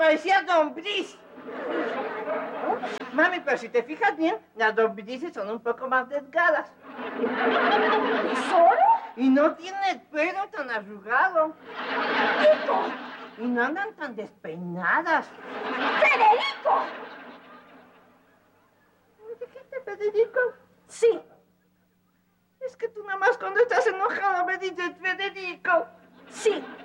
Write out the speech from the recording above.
parecía lombriz. Mami, pero si te fijas bien, las lombrices son un poco más delgadas. ¿Y solo? Y no tiene el pelo tan arrugado. ¡Federico! Y no andan tan despeinadas. ¡Federico! ¿Me dijiste Federico? Sí. Es que tú nada más cuando estás enojado me dices Federico. Sí.